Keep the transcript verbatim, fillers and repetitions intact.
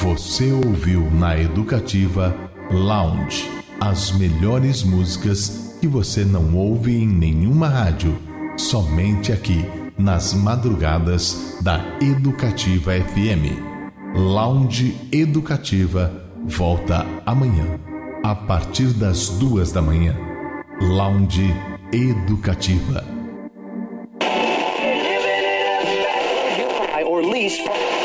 Você ouviu na Educativa Lounge as melhores músicas que você não ouve em nenhuma rádio, somente aqui nas madrugadas da Educativa F M. Lounge Educativa volta amanhã, a partir das duas da manhã. Lounge Educativa. Or least